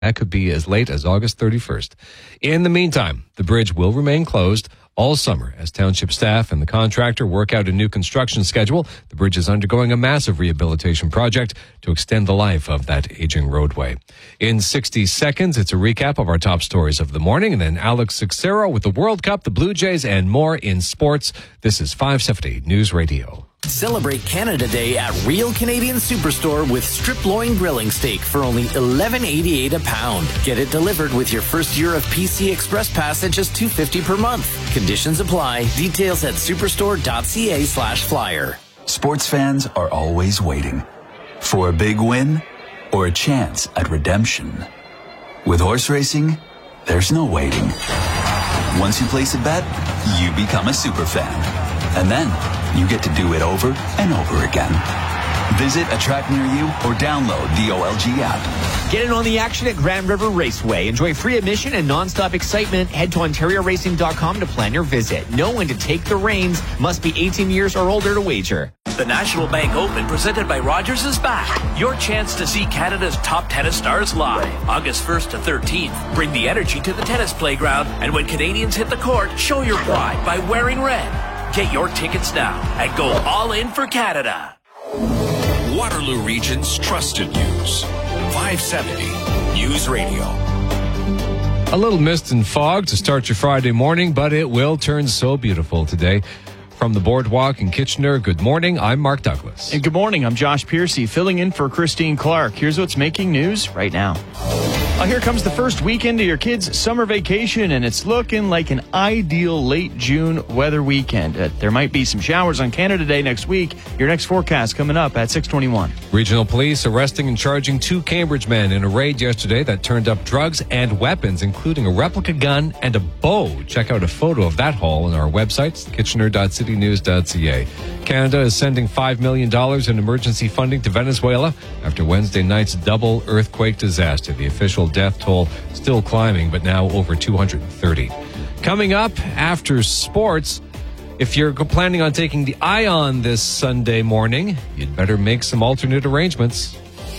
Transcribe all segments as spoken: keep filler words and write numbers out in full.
That could be as late as August thirty-first. In the meantime, the bridge will remain closed all summer as township staff and the contractor work out a new construction schedule. The bridge is undergoing a massive rehabilitation project to extend the life of that aging roadway. In sixty seconds, it's a recap of our top stories of the morning, and then Alex Cicero with the World Cup, the Blue Jays, and more in sports. This is five seventy News Radio. Celebrate Canada Day at Real Canadian Superstore with strip loin grilling steak for only eleven eighty-eight a pound. Get it delivered with your first year of P C Express Pass at just two fifty per month. Conditions apply. Details at superstore.ca slash flyer. Sports fans are always waiting for a big win or a chance at redemption. With horse racing, there's no waiting. Once you place a bet, you become a super fan. And then you get to do it over and over again. Visit a track near you or download the O L G app. Get in on the action at Grand River Raceway. Enjoy free admission and nonstop excitement. Head to ontario racing dot com to plan your visit. Know when to take the reins. Must be eighteen years or older to wager. The National Bank Open, presented by Rogers, is back. Your chance to see Canada's top tennis stars live. August first to thirteenth. Bring the energy to the tennis playground, and when Canadians hit the court, show your pride by wearing red. Get your tickets now and go all in for Canada. Waterloo Region's trusted news. five seventy News Radio. A little mist and fog to start your Friday morning, but it will turn so beautiful today. From the Boardwalk in Kitchener, good morning. I'm Mark Douglas. And good morning. I'm Josh Piercy, filling in for Christine Clark. Here's what's making news right now. Well, here comes the first weekend of your kids' summer vacation, and it's looking like an ideal late June weather weekend. Uh, there might be some showers on Canada Day next week. Your next forecast coming up at six twenty-one. Regional police arresting and charging two Cambridge men in a raid yesterday that turned up drugs and weapons, including a replica gun and a bow. Check out a photo of that haul on our website, kitchener dot city news dot c a. Canada is sending five million dollars in emergency funding to Venezuela after Wednesday night's double earthquake disaster. The official death toll still climbing, but now over two hundred thirty. Coming up after sports, if you're planning on taking the Ion this Sunday morning, you'd better make some alternate arrangements.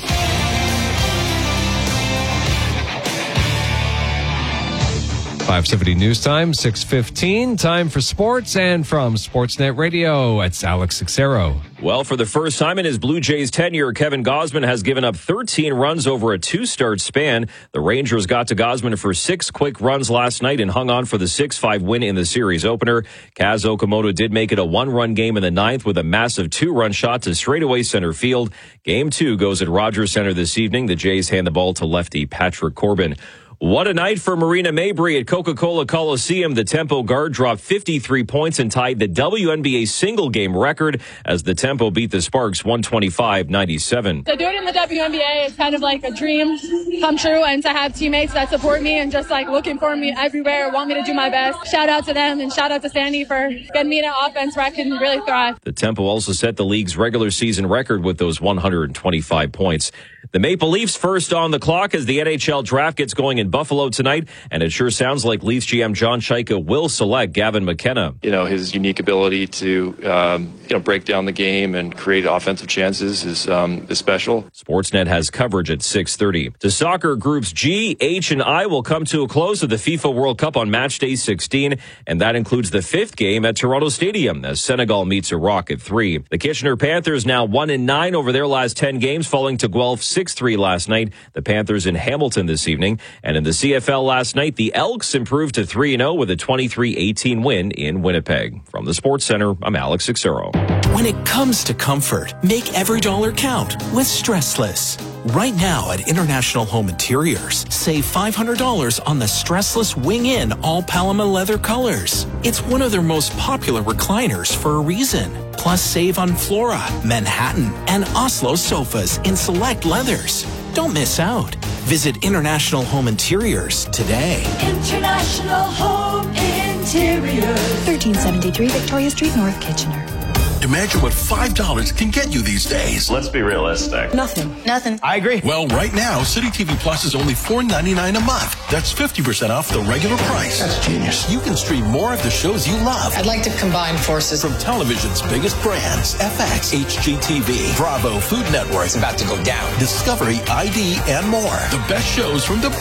five seventy News Time, six fifteen. Time for sports, and from Sportsnet Radio, it's Alex Cicero. Well, for the first time in his Blue Jays tenure, Kevin Gausman has given up thirteen runs over a two-start span. The Rangers got to Gausman for six quick runs last night and hung on for the six five win in the series opener. Kaz Okamoto did make it a one-run game in the ninth with a massive two-run shot to straightaway center field. Game two goes at Rogers Center this evening. The Jays hand the ball to lefty Patrick Corbin. What a night for Marina Mabry at Coca-Cola Coliseum. The Tempo guard dropped fifty-three points and tied the W N B A single-game record as the Tempo beat the Sparks one twenty-five ninety-seven. To do it in the W N B A is kind of like a dream come true, and to have teammates that support me and just like looking for me everywhere, want me to do my best. Shout out to them, and shout out to Sandy for getting me an offense where I can really thrive. The Tempo also set the league's regular season record with those one hundred twenty-five points. The Maple Leafs first on the clock as the N H L draft gets going in Buffalo tonight, and it sure sounds like Leafs G M John Chaika will select Gavin McKenna. You know, his unique ability to um, you know break down the game and create offensive chances is um, is special. Sportsnet has coverage at six thirty. The soccer groups G, H, and I will come to a close of the FIFA World Cup on match day sixteen, and that includes the fifth game at Toronto Stadium as Senegal meets Iraq at three. The Kitchener Panthers now one and nine over their last ten games, falling to Guelph six three last night. The Panthers in Hamilton this evening. And in the C F L last night, the Elks improved to three and oh with a twenty-three eighteen win in Winnipeg. From the Sports Center, I'm Alex Cicero. When it comes to comfort, make every dollar count with Stressless. Right now at International Home Interiors, save five hundred dollars on the Stressless Wing-In All Paloma Leather colors. It's one of their most popular recliners for a reason. Plus, save on Flora, Manhattan, and Oslo sofas in select leathers. Don't miss out. Visit International Home Interiors today. International Home Interiors. thirteen seventy-three Victoria Street, North Kitchener. Imagine what five dollars can get you these days. Let's be realistic. Nothing. Nothing. I agree. Well, right now, City T V Plus is only four ninety-nine a month. That's fifty percent off the regular price. That's genius. You can stream more of the shows you love. I'd like to combine forces. From television's biggest brands, F X, H G T V, Bravo, Food Network, It's about to go down. Discovery, I D, and more. The best shows from the